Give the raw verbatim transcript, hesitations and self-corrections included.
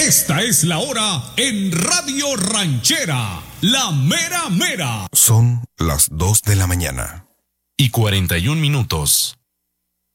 Esta es la hora en Radio Ranchera, la mera mera. Son las dos de la mañana. Y cuarenta y un minutos.